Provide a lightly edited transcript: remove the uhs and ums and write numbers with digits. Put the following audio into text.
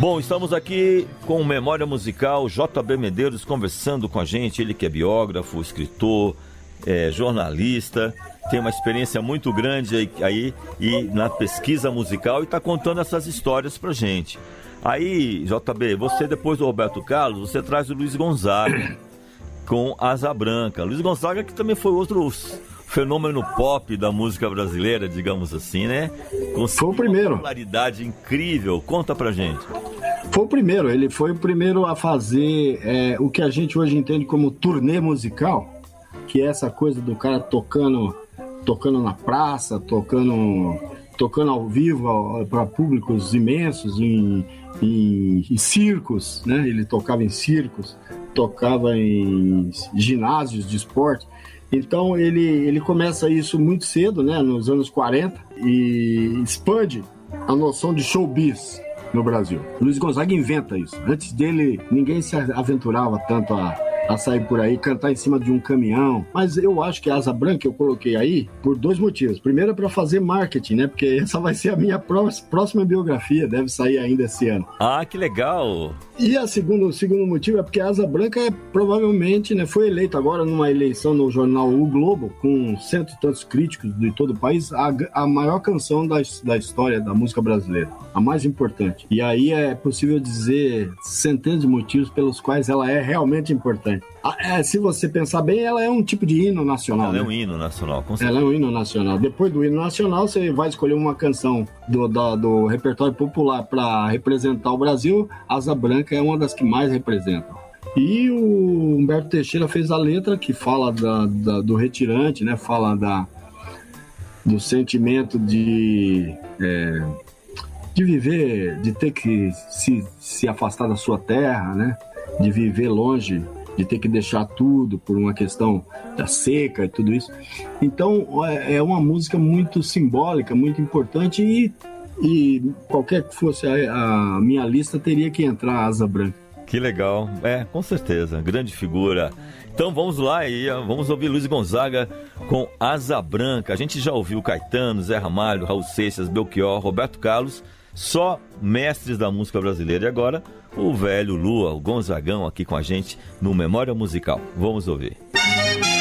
Bom, estamos aqui com o Memória Musical, JB Medeiros conversando com a gente, ele que é biógrafo, escritor, jornalista, tem uma experiência muito grande aí e na pesquisa musical e está contando essas histórias pra gente. Aí, JB, você depois do Roberto Carlos, você traz o Luiz Gonzaga com Asa Branca. Luiz Gonzaga que também foi outro fenômeno pop da música brasileira, digamos assim, né? Foi o primeiro. Uma popularidade incrível. Conta pra gente. Foi o primeiro, ele foi o primeiro a fazer o que a gente hoje entende como turnê musical, que é essa coisa do cara tocando na praça, tocando ao vivo para públicos imensos, em circos, né? Ele tocava em circos, tocava em ginásios de esporte. Então ele começa isso muito cedo, né? Nos anos 40, e expande a noção de showbiz no Brasil. O Luiz Gonzaga inventa isso. Antes dele, ninguém se aventurava tanto a sair por aí, cantar em cima de um caminhão. Mas eu acho que a Asa Branca eu coloquei aí por dois motivos. Primeiro é para fazer marketing, né? Porque essa vai ser a minha próxima biografia, deve sair ainda esse ano. Ah, que legal! E o segundo motivo é porque a Asa Branca provavelmente, né, foi eleito agora numa eleição no jornal O Globo, com cento e tantos críticos de todo o país, a maior canção da história da música brasileira, a mais importante. E aí é possível dizer centenas de motivos pelos quais ela é realmente importante. Se você pensar bem, ela é um tipo de hino nacional. Ela é um hino nacional, com certeza. Ela é um hino nacional. Depois do hino nacional, você vai escolher uma canção do repertório popular para representar o Brasil. Asa Branca é uma das que mais representam. E o Humberto Teixeira fez a letra que fala do retirante, né? Fala do sentimento de viver, de ter que se afastar da sua terra, né? De viver longe, de ter que deixar tudo por uma questão da seca e tudo isso. Então é uma música muito simbólica, muito importante, e qualquer que fosse a minha lista teria que entrar a Asa Branca. Que legal, com certeza, grande figura. Então vamos lá, vamos ouvir Luiz Gonzaga com Asa Branca. A gente já ouviu Caetano, Zé Ramalho, Raul Seixas, Belchior, Roberto Carlos, só mestres da música brasileira. E agora o velho Lua, o Gonzagão aqui com a gente no Memória Musical. Vamos ouvir.